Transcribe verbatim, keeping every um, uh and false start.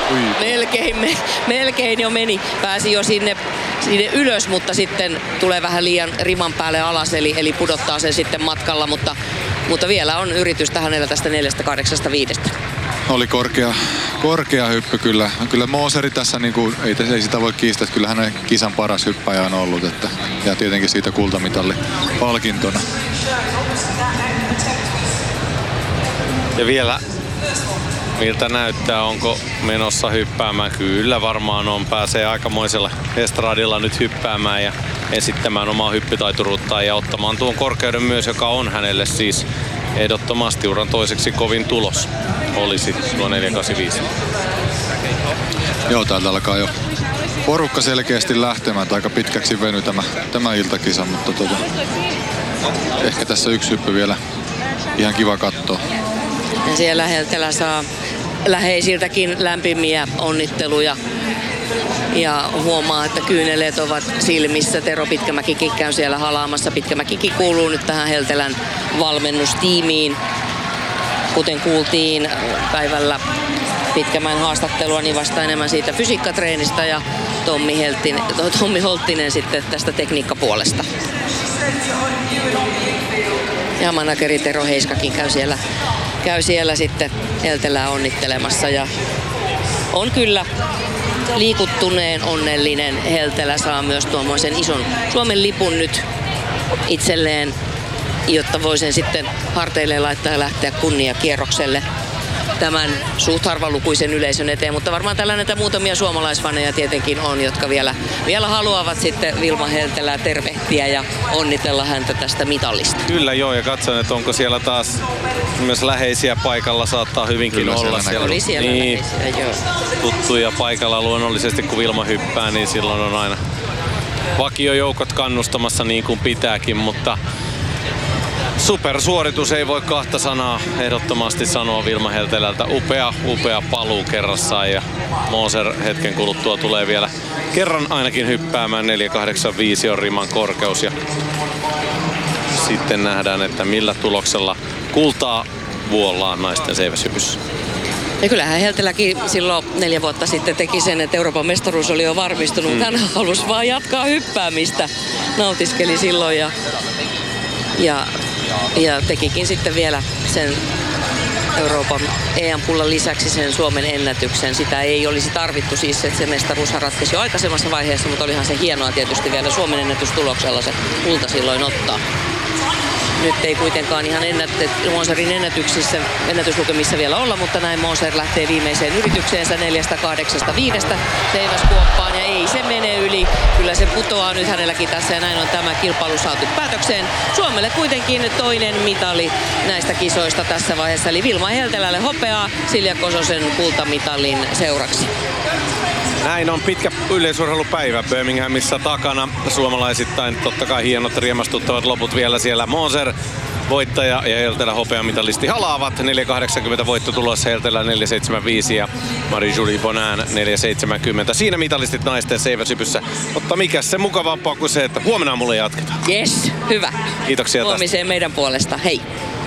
Melkein, me, melkein jo meni. Pääsi jo sinne, sinne ylös, mutta sitten tulee vähän liian riman päälle alas, eli, eli pudottaa sen sitten matkalla, mutta, mutta vielä on yritystä hänellä tästä neljästä kahdeksasta viidestä. Oli korkea, korkea hyppy kyllä. Kyllä Moseri tässä, niin kuin, ei, ei sitä voi kiistää, että kyllä hänen kisan paras hyppäjä on ollut. Että, ja tietenkin siitä kultamitalli palkintona. Ja vielä miltä näyttää, onko menossa hyppäämään? Kyllä varmaan on. Pääsee aikamoisella estradilla nyt hyppäämään ja esittämään omaa hyppytaituruuttaan ja ottamaan tuon korkeuden myös, joka on hänelle siis ehdottomasti uran toiseksi kovin tulos. Olisi tuo neljä kahdeksankymmentäviisi. Joo, täältä alkaa jo porukka selkeästi lähtemään. Aika pitkäksi veny tämä, tämä iltakisa, mutta tota, ehkä tässä yksi hyppy vielä ihan kiva katsoa. Ja siellä Heltelä saa läheisiltäkin lämpimiä onnitteluja. Ja huomaa, että kyyneleet ovat silmissä. Tero Pitkämäkikin käy siellä halaamassa. Pitkämäkikin kuuluu nyt tähän Heltelän valmennustiimiin. Kuten kuultiin päivällä Pitkämäen haastattelua, niin vasta enemmän siitä fysiikkatreenistä ja Tommi, Helttinen, Tommi Holttinen sitten tästä tekniikkapuolesta. Ja manageri Tero Heiskakin käy siellä, käy siellä sitten Heltelää onnittelemassa ja on kyllä liikuttuneen onnellinen. Heltelä saa myös tuommoisen ison Suomen lipun nyt itselleen, jotta voi sen sitten harteille laittaa ja lähteä kunniakierrokselle tämän suht harvalukuisen yleisön eteen, mutta varmaan tällä näitä muutamia suomalaisfaneja tietenkin on, jotka vielä, vielä haluavat sitten Vilma Heltelää tervehtiä ja onnitella häntä tästä mitallista. Kyllä joo, ja katson, että onko siellä taas myös läheisiä paikalla, saattaa hyvinkin Kyllä olla. siellä Oli siellä niin, läheisiä, joo. tuttuja paikalla luonnollisesti, kun Vilma hyppää, niin silloin on aina vakiojoukot kannustamassa niin kuin pitääkin, mutta supersuoritus, ei voi kahta sanaa ehdottomasti sanoa Vilma Heltelältä. Upea, upea paluu kerrassaan ja Moser hetken kuluttua tulee vielä kerran ainakin hyppäämään. neljä kahdeksankymmentäviisi on riman korkeus ja sitten nähdään, että millä tuloksella kultaa vuollaan naisten seiväshypyssä. Ja kyllähän Helteläkin silloin neljä vuotta sitten teki sen, että Euroopan mestaruus oli jo varmistunut. Mm. Hän halusi vaan jatkaa hyppäämistä. Nautiskeli silloin ja, ja Ja tekikin sitten vielä sen Euroopan E M-pullan lisäksi sen Suomen ennätyksen. Sitä ei olisi tarvittu siis, että se mestaruushan ratkesi jo aikaisemmassa vaiheessa, mutta olihan se hienoa tietysti vielä Suomen ennätystuloksella se kulta silloin ottaa. Nyt ei kuitenkaan ihan ennät, Moserin ennätyksissä, ennätyslukemissa vielä olla, mutta näin Moser lähtee viimeiseen yritykseensä neljästä kahdeksasta viidestä seiväskuoppaan ja ei se mene yli. Kyllä se putoaa nyt hänelläkin tässä ja näin on tämä kilpailu saatu päätökseen. Suomelle kuitenkin toinen mitali näistä kisoista tässä vaiheessa, eli Vilma Heltelälle hopeaa Silja Kososen kultamitalin seuraksi. Näin on pitkä yleisurheilupäivä Birminghamissa takana. Suomalaisittain totta kai hienot riemastuttavat loput vielä siellä. Moser voittaja ja Heltelä hopeamitalisti halaavat. neljä kahdeksankymmentä voitto tulossa, Heltelä neljä seitsemänkymmentäviisi ja Marie-Julie Bonin neljä seitsemänkymmentä. Siinä mitalistit naisten seiväshypyssä. Mutta mikä se mukavampaa kuin se, että huomenna mulle jatketaan. Yes, hyvä. Kiitoksia tästä. Huomiseen meidän puolesta. Hei.